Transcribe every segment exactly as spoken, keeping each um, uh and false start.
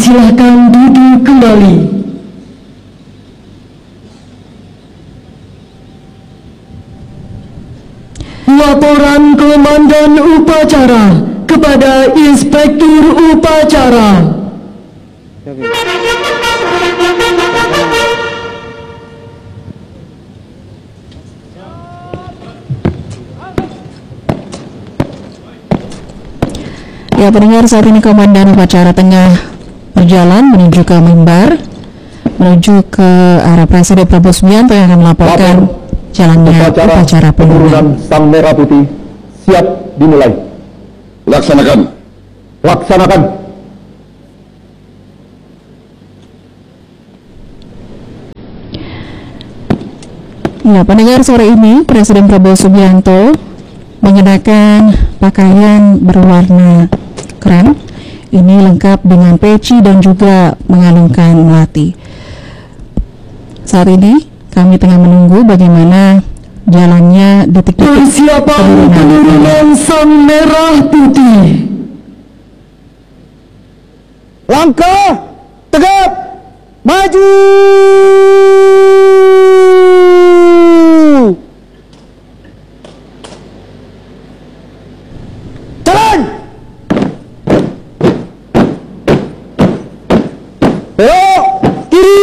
Dipersilahkan duduk kembali. Laporan Komandan Upacara kepada Inspektur Upacara. Ya, pendengar, saat ini Komandan Upacara tengah berjalan menuju ke mimbar, menuju ke arah Presiden Prabowo Subianto yang akan melaporkan jalannya upacara, upacara penurunan Sang Merah Putih siap dimulai. Laksanakan. Laksanakan. Ya, pendengar, sore ini Presiden Prabowo Subianto mengenakan pakaian berwarna krem. Ini lengkap dengan peci dan juga mengalungkan melati. Saat ini kami tengah menunggu bagaimana jalannya detik-detik persiapan penurunan Sang Merah Putih. Langkah tegap maju. Jalan. Belok kiri.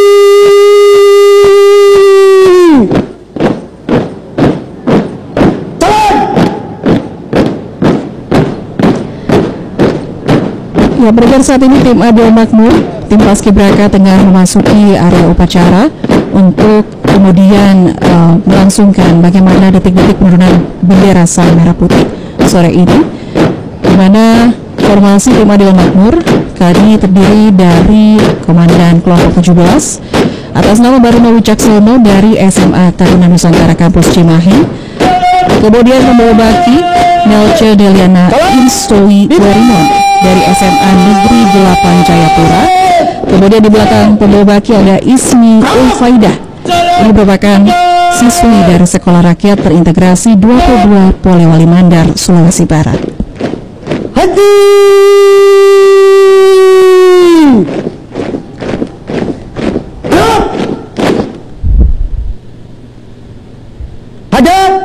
Ya, bergerak saat ini tim Adil Makmur, tim Paskibraka tengah memasuki area upacara untuk kemudian uh, melangsungkan bagaimana detik-detik penurunan bendera Sang Merah Putih sore ini, di mana formasi tim Adil Makmur kali terdiri dari Komandan Kelompok tujuh belas atas nama Baruna Wicaksono dari S M A Taruna Nusantara Kampus Cimahi, kemudian membawa baki Nelce Deliana Instowi Warimon dari S M A Negeri delapan Jayapura. Kemudian di belakang pembawa baki ada Ismi Ulfaidah. Ini merupakan siswi dari Sekolah Rakyat Terintegrasi dua puluh dua Polewali Mandar, Sulawesi Barat. Hadi.